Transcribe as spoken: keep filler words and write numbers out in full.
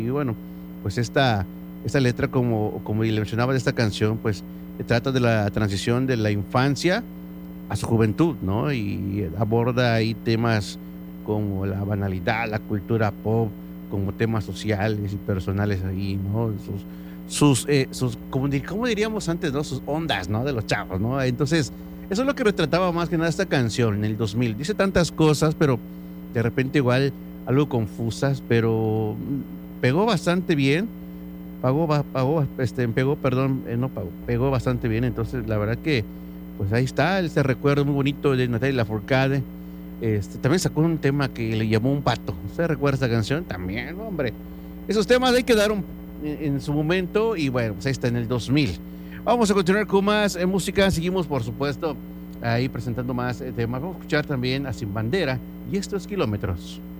Y bueno, pues esta, esta letra, como, como le mencionaba de esta canción, pues trata de la transición de la infancia a su juventud, ¿no? Y aborda ahí temas como la banalidad, la cultura pop, como temas sociales y personales ahí, ¿no? Sus, sus, eh, sus como, di- ¿cómo diríamos antes, ¿no? Sus ondas, ¿no? De los chavos, ¿no? Entonces, eso es lo que retrataba más que nada esta canción en el dos mil. Dice tantas cosas, pero de repente igual algo confusas, pero mm, pegó bastante bien. Pagó, ba- pagó, este, pegó, perdón, eh, no pagó, pegó bastante bien. Entonces, la verdad que, pues ahí está, ese recuerdo muy bonito de Natalia Lafourcade. Este, también sacó un tema que le llamó Un Pato. ¿Usted recuerda esa canción? También, hombre. Esos temas hay que dar un- en, en su momento y bueno, pues ahí está en el dos mil. Vamos a continuar con más eh, música. Seguimos, por supuesto, ahí presentando más eh, temas. Vamos a escuchar también a Sin Bandera y estos kilómetros.